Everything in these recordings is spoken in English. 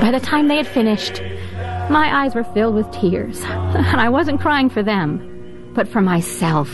By the time they had finished, my eyes were filled with tears, and I wasn't crying for them, but for myself.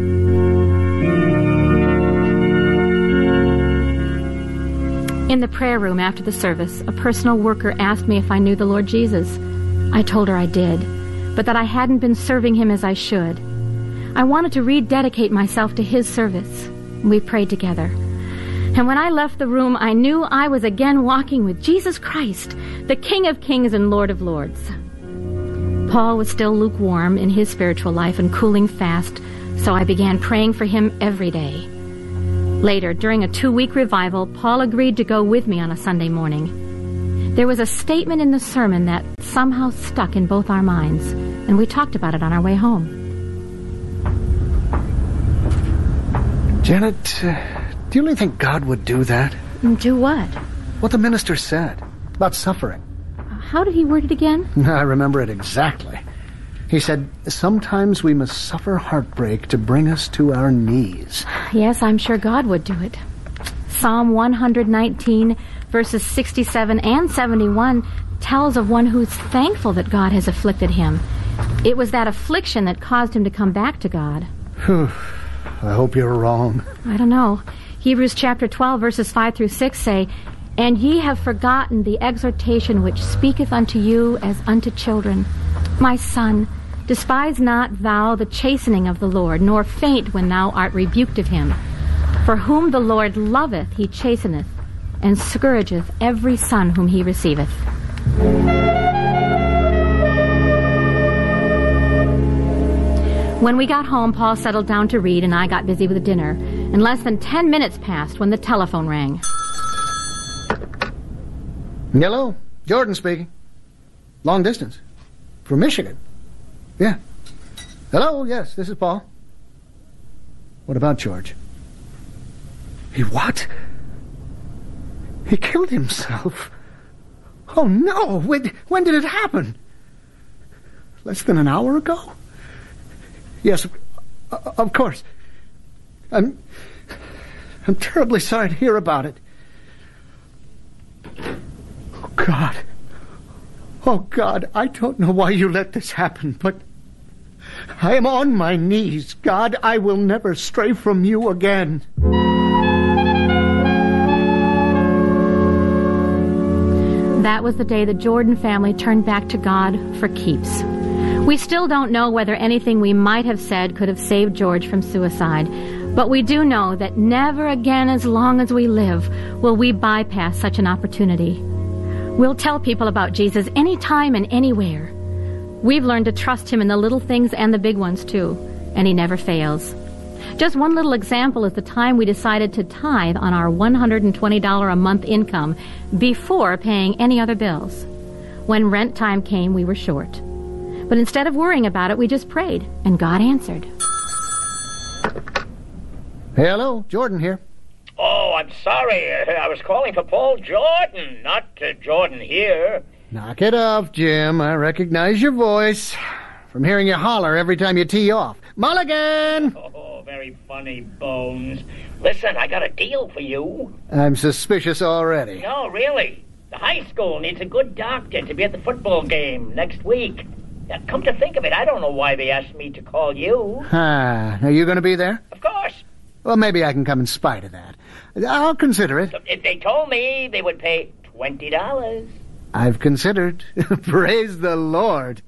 In the prayer room after the service, a personal worker asked me if I knew the Lord Jesus. I told her I did, but that I hadn't been serving him as I should. I wanted to rededicate myself to his service. We prayed together. And when I left the room, I knew I was again walking with Jesus Christ, the King of Kings and Lord of Lords. Paul was still lukewarm in his spiritual life and cooling fast, so I began praying for him every day. Later, during a 2-week revival, Paul agreed to go with me on a Sunday morning. There was a statement in the sermon that somehow stuck in both our minds, and we talked about it on our way home. Janet, do you really think God would do that? Do what? What the minister said about suffering. How did he word it again? I remember it exactly. He said, sometimes we must suffer heartbreak to bring us to our knees. Yes, I'm sure God would do it. Psalm 119, verses 67 and 71 tells of one who's thankful that God has afflicted him. It was that affliction that caused him to come back to God. Whew. I hope you're wrong. I don't know. Hebrews chapter 12, verses 5 through 6 say, And ye have forgotten the exhortation which speaketh unto you as unto children. My son, despise not thou the chastening of the Lord, nor faint when thou art rebuked of him. For whom the Lord loveth he chasteneth, and scourgeth every son whom he receiveth. When we got home, Paul settled down to read, and I got busy with dinner. And less than 10 minutes passed when the telephone rang. Hello, Jordan speaking. Long distance. From Michigan. Yeah. Hello, yes, this is Paul. What about George? He what? He killed himself. Oh, no. When did it happen? Less than an hour ago? Yes, of course. I'm terribly sorry to hear about it. Oh, God. Oh, God, I don't know why you let this happen, but I am on my knees. God, I will never stray from you again. That was the day the Jordan family turned back to God for keeps. We still don't know whether anything we might have said could have saved George from suicide, but we do know that never again as long as we live will we bypass such an opportunity. We'll tell people about Jesus anytime and anywhere. We've learned to trust him in the little things and the big ones too, and he never fails. Just one little example is the time we decided to tithe on our $120 a month income before paying any other bills. When rent time came, we were short. But instead of worrying about it, we just prayed, and God answered. Hello, Jordan here. Oh, I'm sorry. I was calling for Paul Jordan, not Jordan here. Knock it off, Jim. I recognize your voice from hearing you holler every time you tee off. Mulligan! Oh, very funny, Bones. Listen, I got a deal for you. I'm suspicious already. No, really. The high school needs a good doctor to be at the football game next week. Now, come to think of it, I don't know why they asked me to call you. Are you going to be there? Of course. Well, maybe I can come in spite of that. I'll consider it. They told me they would pay $20. I've considered. Praise the Lord.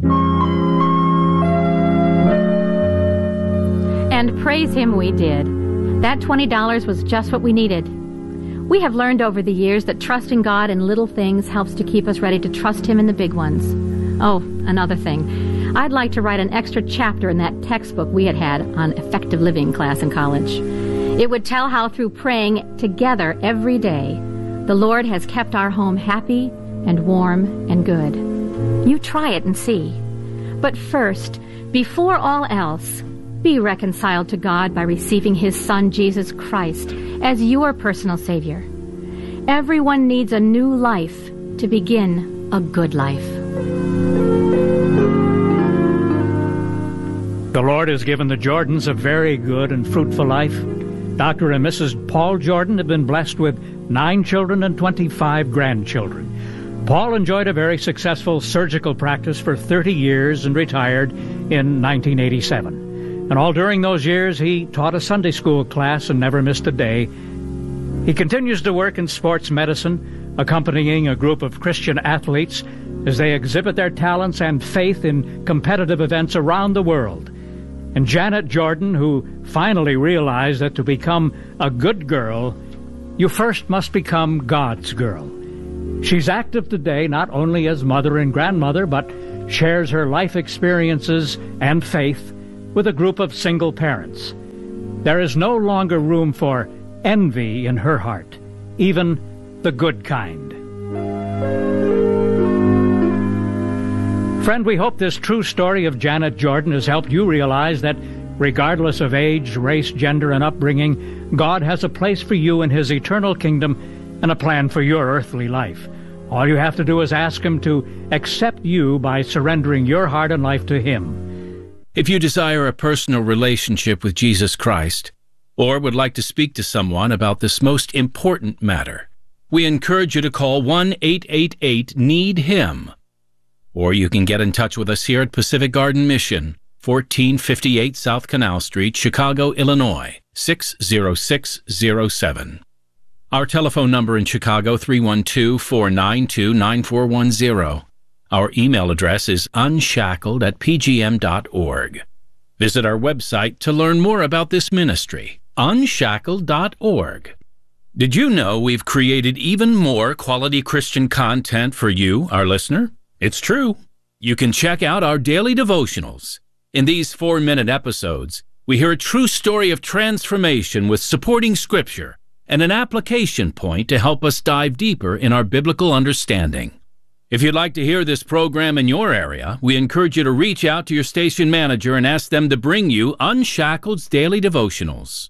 And praise him we did. That $20 was just what we needed. We have learned over the years that trusting God in little things helps to keep us ready to trust him in the big ones. Oh, another thing. I'd like to write an extra chapter in that textbook we had on effective living class in college. It would tell how through praying together every day, the Lord has kept our home happy and warm and good. You try it and see. But first, before all else, be reconciled to God by receiving his Son, Jesus Christ, as your personal Savior. Everyone needs a new life to begin a good life. The Lord has given the Jordans a very good and fruitful life. Dr. and Mrs. Paul Jordan have been blessed with 9 children and 25 grandchildren. Paul enjoyed a very successful surgical practice for 30 years and retired in 1987. And all during those years, he taught a Sunday school class and never missed a day. He continues to work in sports medicine, accompanying a group of Christian athletes as they exhibit their talents and faith in competitive events around the world. And Janet Jordan, who finally realized that to become a good girl, you first must become God's girl. She's active today not only as mother and grandmother, but shares her life experiences and faith with a group of single parents. There is no longer room for envy in her heart, even the good kind. Friend, we hope this true story of Janet Jordan has helped you realize that regardless of age, race, gender, and upbringing, God has a place for you in His eternal kingdom and a plan for your earthly life. All you have to do is ask Him to accept you by surrendering your heart and life to Him. If you desire a personal relationship with Jesus Christ, or would like to speak to someone about this most important matter, we encourage you to call 1-888-NEED-HIM. Or you can get in touch with us here at Pacific Garden Mission, 1458 South Canal Street, Chicago, Illinois, 60607. Our telephone number in Chicago, 312-492-9410. Our email address is unshackled@pgm.org. Visit our website to learn more about this ministry, unshackled.org. Did you know we've created even more quality Christian content for you, our listener? It's true. You can check out our daily devotionals. In these 4-minute episodes, we hear a true story of transformation with supporting scripture and an application point to help us dive deeper in our biblical understanding. If you'd like to hear this program in your area, we encourage you to reach out to your station manager and ask them to bring you Unshackled's Daily Devotionals.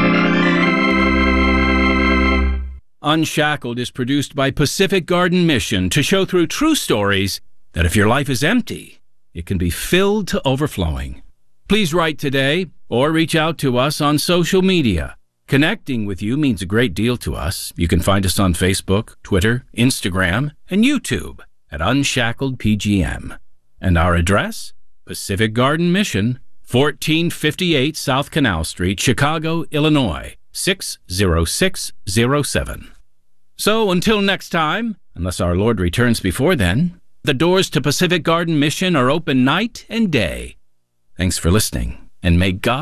Unshackled is produced by Pacific Garden Mission to show through true stories that if your life is empty, it can be filled to overflowing. Please write today or reach out to us on social media. Connecting with you means a great deal to us. You can find us on Facebook, Twitter, Instagram, and YouTube at Unshackled PGM. And our address? Pacific Garden Mission, 1458 South Canal Street, Chicago, Illinois, 60607. So until next time, unless our Lord returns before then, the doors to Pacific Garden Mission are open night and day. Thanks for listening, and may God